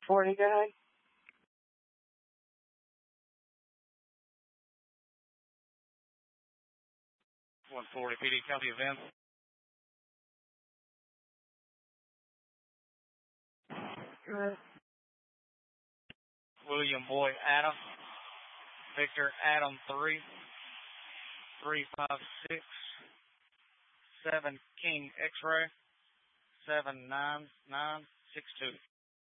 40 guy. .140 PD, county events. Good. William Boy Adam. Victor Adam 3. 356. 7 King X-ray. 79962.